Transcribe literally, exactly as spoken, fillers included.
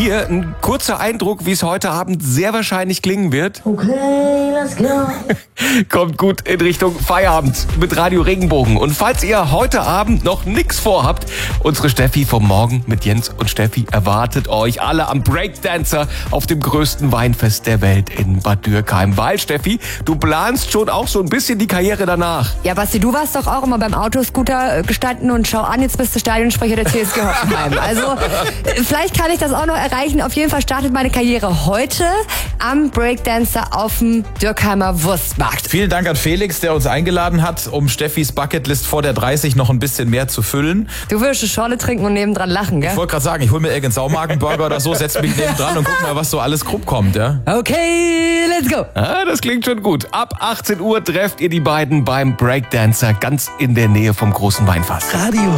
Hier ein kurzer Eindruck, wie es heute Abend sehr wahrscheinlich klingen wird. Okay, let's go. Kommt gut in Richtung Feierabend mit Radio Regenbogen. Und falls ihr heute Abend noch nichts vorhabt, unsere Steffi vom Morgen mit Jens und Steffi erwartet euch alle am Breakdancer auf dem größten Weinfest der Welt in Bad Dürkheim. Weil, Steffi, du planst schon auch so ein bisschen die Karriere danach. Ja, Basti, du warst doch auch immer beim Autoscooter gestanden und schau an, jetzt bist du Stadionsprecher der T S G Hoffenheim. Also vielleicht kann ich das auch noch erreichen. Auf jeden Fall startet meine Karriere heute am Breakdancer auf dem Dürkheimer Wurstmarkt. Vielen Dank an Felix, der uns eingeladen hat, um Steffis Bucketlist vor der dreißig noch ein bisschen mehr zu füllen. Du würdest eine Schorle trinken und nebendran lachen, gell? Ich wollte gerade sagen, ich hole mir irgendeinen Saumagenburger oder so, setze mich nebendran und guck mal, was so alles krupp kommt, ja? Okay, let's go. Ah, das klingt schon gut. Ab achtzehn Uhr trefft ihr die beiden beim Breakdancer ganz in der Nähe vom großen Weinfass. Radio